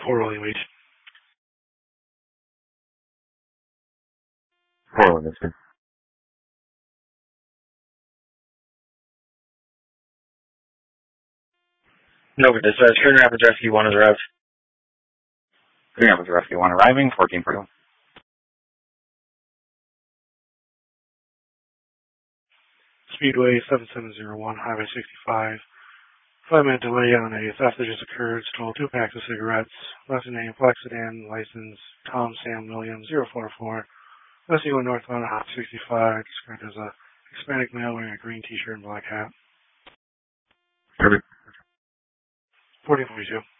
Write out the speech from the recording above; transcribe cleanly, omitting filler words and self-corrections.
Rolling Reach. Portland, mister. Nova Dispatch, Grand Rapids Rescue 1 is arrived. Grand Rapids Rescue 1 arriving, 1441. Speedway 7701, Highway 65. 5-minute delay on a theft that just occurred. Stole 2 packs of cigarettes. Last name, Flexidan, license, Tom Sam Williams, 044. Rescue 1 northbound, Hot 65. Described as a Hispanic male wearing a green t-shirt and black hat. Perfect. 1442.